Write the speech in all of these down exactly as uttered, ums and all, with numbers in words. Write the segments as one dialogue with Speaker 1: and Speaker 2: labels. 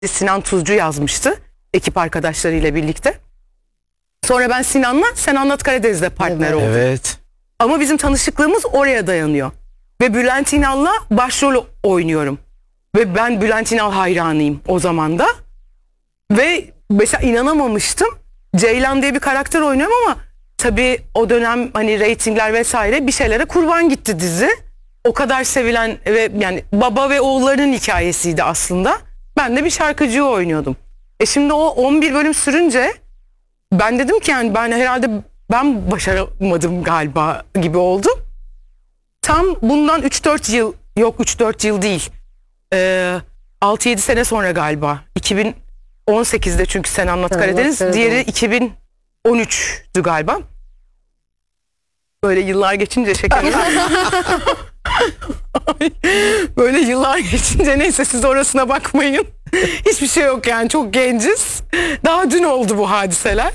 Speaker 1: Sinan Tuzcu yazmıştı ekip arkadaşlarıyla birlikte. Sonra ben Sinan'la Sen Anlat Karadeniz'de partner
Speaker 2: Evet.
Speaker 1: oldum.
Speaker 3: Evet.
Speaker 1: Ama bizim tanışıklığımız oraya dayanıyor. Ve Bülent İnal'la başrol oynuyorum. Ve ben Bülent İnal hayranıyım o zaman da. Ve mesela inanamamıştım. Ceylan diye bir karakter oynuyorum ama tabii o dönem hani reytingler vesaire bir şeylere kurban gitti dizi. O kadar sevilen ve yani baba ve oğullarının hikayesiydi aslında. Ben de bir şarkıcıyı oynuyordum. E şimdi o on bir bölüm sürünce ben dedim ki yani ben herhalde ben başaramadım galiba gibi oldu. Tam bundan üç dört yıl, yok üç dört yıl değil. Ee, altı yedi sene sonra galiba. iki bin on sekizde çünkü Sen Anlat Karadeniz.
Speaker 2: Karadeniz.
Speaker 1: Diğeri iki bin on üçtü galiba. Böyle yıllar geçince şekerler. Böyle yıllar geçince neyse siz orasına bakmayın. Hiçbir şey yok yani, çok genciz. Daha dün oldu bu hadiseler.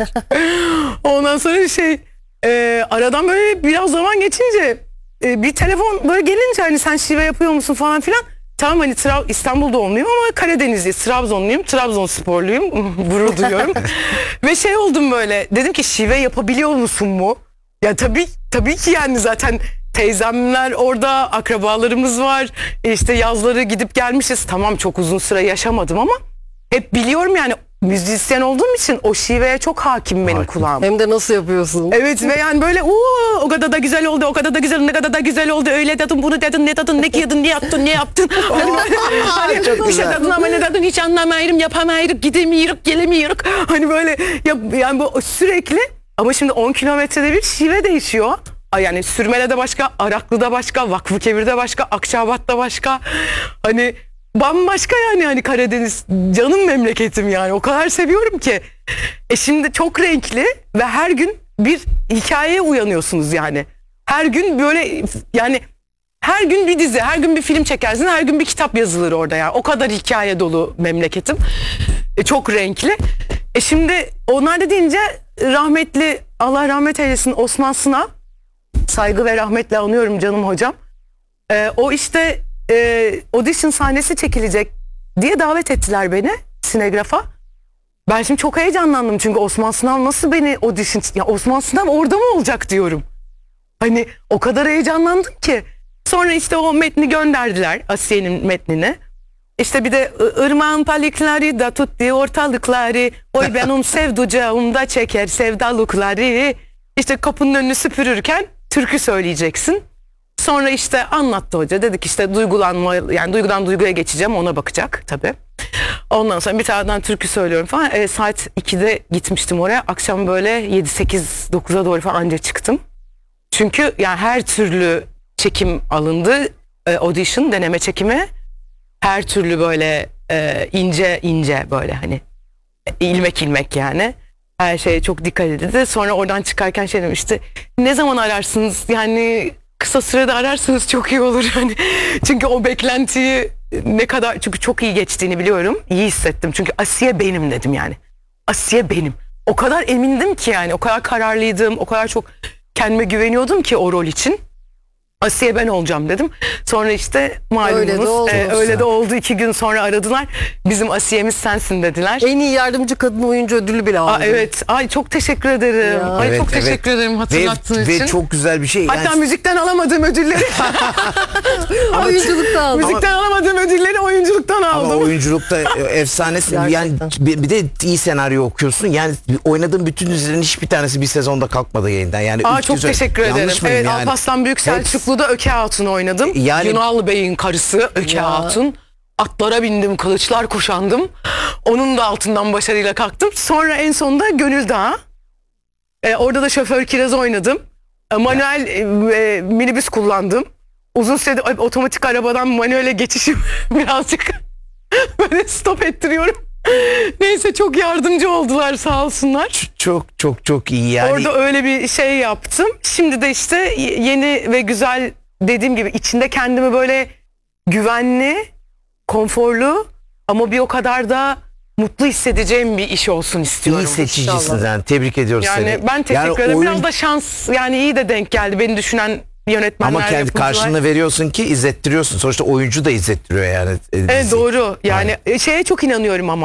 Speaker 1: Ondan sonra şey e, aradan böyle biraz zaman geçince e, bir telefon böyle gelince hani sen şive yapıyor musun falan filan. Tamam hani Tra- İstanbul doğumluyum ama Karadenizli, Trabzonluyum, Trabzonsporluyum, gurur duyuyorum. Ve şey oldum böyle, dedim ki şive yapabiliyor musun mu? Ya tabii tabii ki yani zaten teyzemler orada, akrabalarımız var. E işte yazları gidip gelmişiz. Tamam çok uzun süre yaşamadım ama hep biliyorum yani, müzisyen olduğum için o şiveye çok hakim benim
Speaker 3: Hakim.
Speaker 1: kulağım.
Speaker 2: Hem de nasıl yapıyorsun?
Speaker 1: Evet ve yani böyle uuu o kadar da güzel oldu, o kadar da güzel, ne kadar da güzel oldu, öyle dedin, bunu dedin, ne dedin, ne giydin, ne yaptın, ne yaptın. Hani, hani
Speaker 2: çok
Speaker 1: bir şey
Speaker 2: güzel.
Speaker 1: dedin ama ne dedin hiç anlamayırım, yapamayırım, gidemiyoruz, gelemiyoruz. Hani böyle ya, yani bu sürekli, ama şimdi on kilometrede bir şive değişiyor. Ay yani Sürmele'de başka, Araklı'da başka, Vakfıkebir'de başka, Akçabat'ta başka. Hani bambaşka yani, hani Karadeniz canım memleketim yani, o kadar seviyorum ki. E şimdi çok renkli ve her gün bir hikayeye uyanıyorsunuz yani. Her gün böyle yani, her gün bir dizi, her gün bir film çekersin, her gün bir kitap yazılır orada ya. O kadar hikaye dolu memleketim. E çok renkli. E şimdi onlar da deyince rahmetli, Allah rahmet eylesin, Osman Sınav, saygı ve rahmetle anıyorum canım hocam. E, o işte e, audition sahnesi çekilecek diye davet ettiler beni Sinegraf'a. Ben şimdi çok heyecanlandım çünkü Osman Sınav nasıl beni audition... Ya Osman Sınav orada mı olacak diyorum. Hani o kadar heyecanlandım ki. Sonra işte o metni gönderdiler, Asiye'nin metnini. İşte bir de ırmağın palikleri da tuttu ortalıkları. Oy benim sevducağımda çeker sevdalıkları. İşte kapının önünü süpürürken türkü söyleyeceksin. Sonra işte anlattı hoca. Dedik işte duygulanma, yani duygudan duyguya geçeceğim, ona bakacak tabii. Ondan sonra bir taraftan türkü söylüyorum falan. E, saat ikide gitmiştim oraya. Akşam böyle yedi sekiz dokuza doğru falan anca çıktım. Çünkü yani her türlü çekim alındı. E, audition, deneme çekimi. Her türlü böyle e, ince ince böyle hani e, ilmek ilmek yani. Her şeye çok dikkat edildi. Sonra oradan çıkarken şey demişti. Ne zaman ararsınız? Yani kısa sürede ararsanız çok iyi olur. Yani çünkü o beklentiyi ne kadar, çünkü çok iyi geçtiğini biliyorum. İyi hissettim. Çünkü Asiye benim dedim yani. Asiye benim. O kadar emindim ki yani. O kadar kararlıydım. O kadar çok kendime güveniyordum ki o rol için. Asiye ben olacağım dedim. Sonra işte malumunuz
Speaker 2: Öyle de oldu.
Speaker 1: e, öyle de oldu. İki gün sonra aradılar. Bizim Asiye'miz sensin dediler.
Speaker 2: En iyi yardımcı kadın oyuncu ödülü bile aldı.
Speaker 1: Aa, evet. Ay çok teşekkür ederim.
Speaker 2: Ya.
Speaker 1: Ay
Speaker 3: Evet,
Speaker 1: çok
Speaker 3: evet.
Speaker 1: teşekkür ederim hatırlattığın
Speaker 3: ve,
Speaker 1: için.
Speaker 3: Ve çok güzel bir şey.
Speaker 1: Hatta
Speaker 3: Yani,
Speaker 1: müzikten alamadığım ödülleri
Speaker 2: Oyunculukta aldı.
Speaker 1: müzikten alamadığım ödülleri oyunculuktan
Speaker 3: ama
Speaker 1: aldım.
Speaker 3: oyunculukta efsanesin. Yani
Speaker 2: Gerçekten.
Speaker 3: bir bir de iyi senaryo okuyorsun. Yani oynadığın bütün dizilerin hiçbir tanesi bir sezonda kalkmadı yayından. Yani
Speaker 1: Aa,
Speaker 3: üç
Speaker 1: çok
Speaker 3: sezon-
Speaker 1: teşekkür
Speaker 3: Yanlış
Speaker 1: ederim.
Speaker 3: mıyım
Speaker 1: Evet,
Speaker 3: yani?
Speaker 1: Alparslan Büyük Selçuklu'da Öke Hatun'u oynadım.
Speaker 3: Yani-
Speaker 1: Yunanlı Bey'in karısı Öke
Speaker 2: Ya.
Speaker 1: Hatun. Atlara bindim, kılıçlar kuşandım. Onun da altından başarıyla kalktım. Sonra en sonunda Gönül Dağı. Ee, orada da şoför Kiraz oynadım. Ee, manuel e, e, minibüs kullandım. Uzun süredir e, otomatik arabadan manuele geçişim birazcık böyle stop ettiriyorum. Neyse çok yardımcı oldular sağ olsunlar.
Speaker 3: Çok çok çok iyi yani.
Speaker 1: Orada öyle bir şey yaptım. Şimdi de işte y- yeni ve güzel, dediğim gibi içinde kendimi böyle güvenli, konforlu ama bir o kadar mutlu hissedeceğim bir iş olsun istiyorum.
Speaker 3: İyi seçicisin
Speaker 2: İnşallah.
Speaker 3: sen. Tebrik ediyoruz
Speaker 1: Yani
Speaker 3: seni.
Speaker 1: ben teşekkür
Speaker 3: Yani
Speaker 1: ederim.
Speaker 3: oyun-
Speaker 1: Biraz da şans, yani iyi de denk geldi. Beni düşünen yönetmenler,
Speaker 3: Ama kendi
Speaker 1: yapımcılar.
Speaker 3: karşılığını veriyorsun ki izlettiriyorsun. Sonuçta oyuncu da izlettiriyor yani.
Speaker 1: Evet, doğru. Yani şeye çok inanıyorum ama.